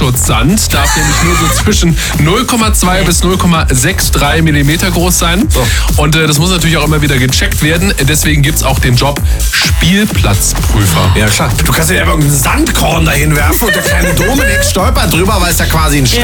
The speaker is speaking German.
Wärmeschutzsand darf nämlich nur so zwischen 0,2 bis 0,63 Millimeter groß sein. So. Und das muss natürlich auch immer wieder gecheckt werden. Deswegen gibt es auch den Job Spielplatzprüfer. Ja, klar. Du kannst ja irgendeinen Sandkorn dahin werfen und der kleine Dominik stolpert drüber, weil es ja quasi ein Stein